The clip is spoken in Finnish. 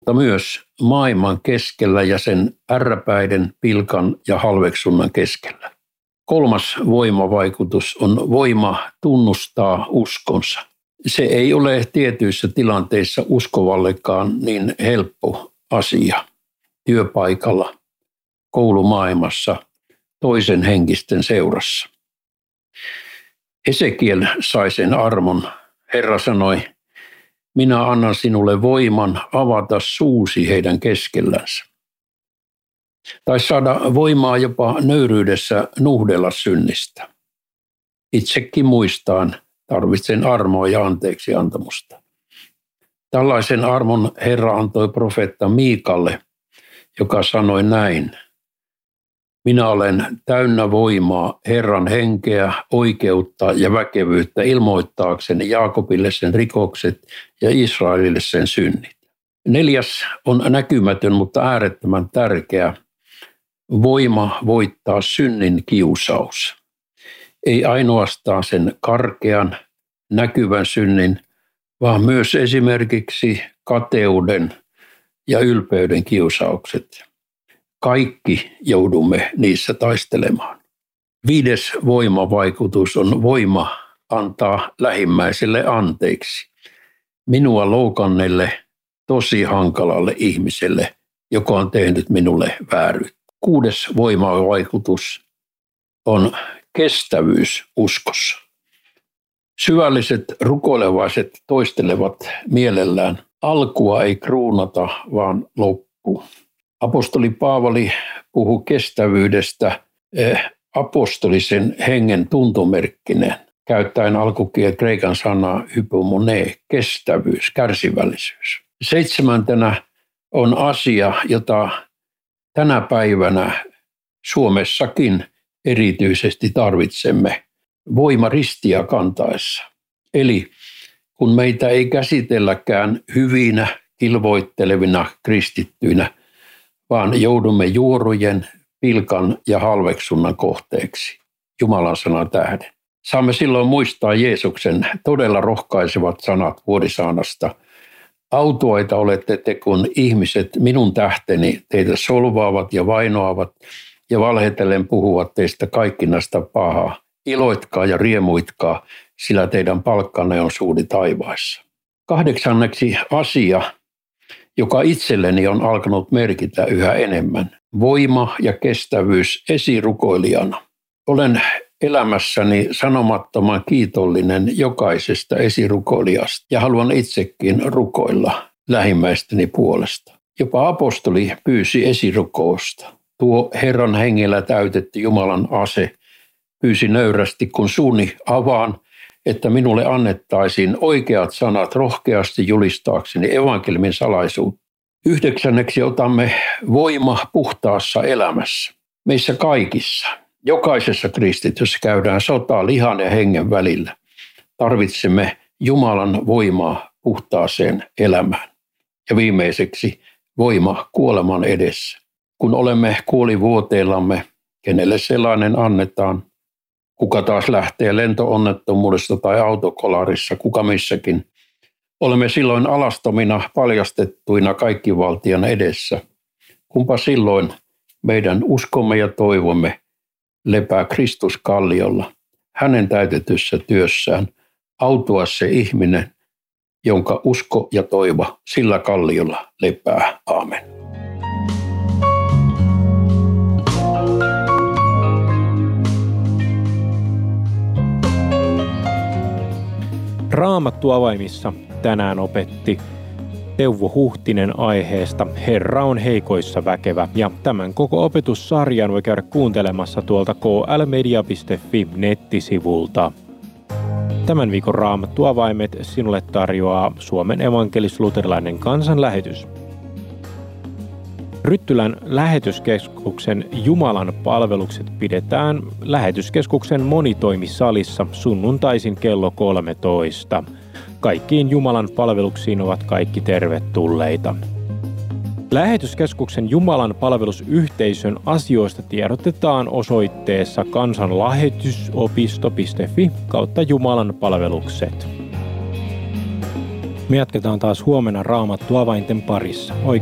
mutta myös maailman keskellä ja sen ärräpäiden, pilkan ja halveksunnan keskellä. Kolmas voimavaikutus on voima tunnustaa uskonsa. Se ei ole tietyissä tilanteissa uskovallekaan niin helppo asia. Työpaikalla, koulumaailmassa, toisen henkisten seurassa. Hesekiel sai sen armon. Herra sanoi, minä annan sinulle voiman avata suusi heidän keskellänsä. Tai saada voimaa jopa nöyryydessä nuhdella synnistä. Itsekin muistaan tarvitsen armoa ja anteeksi antamusta. Tällaisen armon Herra antoi profeetta Miikalle, joka sanoi näin. Minä olen täynnä voimaa, Herran henkeä, oikeutta ja väkevyyttä ilmoittaakseni Jaakobille sen rikokset ja Israelille sen synnit. Neljäs on näkymätön, mutta äärettömän tärkeä. Voima voittaa synnin kiusaus. Ei ainoastaan sen karkean, näkyvän synnin, vaan myös esimerkiksi kateuden ja ylpeyden kiusaukset. Kaikki joudumme niissä taistelemaan. 5. voimavaikutus on voima antaa lähimmäiselle anteeksi. Minua loukanneelle, tosi hankalalle ihmiselle, joka on tehnyt minulle vääryyttä. 6. voimavaikutus on kestävyys uskossa. Syvälliset rukoilevaiset toistelevat mielellään. Alkua ei kruunata, vaan loppu. Apostoli Paavali puhuu kestävyydestä apostolisen hengen tuntomerkkineen, käyttäen alkukielen kreikan sanaa hypomone, kestävyys, kärsivällisyys. 7. on asia, jota tänä päivänä Suomessakin erityisesti tarvitsemme, voima ristiä kantaessa. Eli kun meitä ei käsitelläkään hyvinä, kilvoittelevina kristittyinä, vaan joudumme juorujen, pilkan ja halveksunnan kohteeksi Jumalan sanan tähden. Saamme silloin muistaa Jeesuksen todella rohkaisevat sanat vuodisaanasta. Autuaita olette te, kun ihmiset minun tähteni teitä solvaavat ja vainoavat ja valheitellen puhuvat teistä kaikkinaista pahaa. Iloitkaa ja riemuitkaa, sillä teidän palkkanne on suuri taivaissa. 8. asia, joka itselleni on alkanut merkitä yhä enemmän. Voima ja kestävyys esirukoilijana. Olen elämässäni sanomattoman kiitollinen jokaisesta esirukoilijasta ja haluan itsekin rukoilla lähimmäisteni puolesta. Jopa apostoli pyysi esirukousta. Tuo Herran hengellä täytetty Jumalan ase pyysi nöyrästi, kun suuni avaan, että minulle annettaisiin oikeat sanat rohkeasti julistaakseni evankeliumin salaisuutta. 9. otamme voima puhtaassa elämässä. Meissä kaikissa, jokaisessa kristityssä käydään sotaa lihan ja hengen välillä. Tarvitsemme Jumalan voimaa puhtaaseen elämään. Ja viimeiseksi voima kuoleman edessä. Kun olemme kuolivuoteillamme, kenelle sellainen annetaan, kuka taas lähtee lentoonnettomuudesta tai autokolarissa, kuka missäkin. Olemme silloin alastomina paljastettuina kaikkivaltian edessä. Kumpa silloin meidän uskomme ja toivomme lepää Kristus kalliolla, hänen täytetyssä työssään, autua se ihminen, jonka usko ja toivo sillä kalliolla lepää. Aamen. Raamattu avaimissa tänään opetti Teuvo Huhtinen aiheesta Herra on heikoissa väkevä, ja tämän koko opetussarjan voi käydä kuuntelemassa tuolta klmedia.fi nettisivulta. Tämän viikon Raamattu avaimet sinulle tarjoaa Suomen evankelis-luterilainen kansanlähetys. Ryttylän lähetyskeskuksen Jumalan palvelukset pidetään lähetyskeskuksen monitoimisalissa sunnuntaisin kello 13. Kaikkiin Jumalan palveluksiin ovat kaikki tervetulleita. Lähetyskeskuksen Jumalan palvelusyhteisön asioista tiedotetaan osoitteessa kansanlähetysopisto.fi/Jumalan palvelukset. Me jatketaan taas huomenna Raamattu avainten parissa.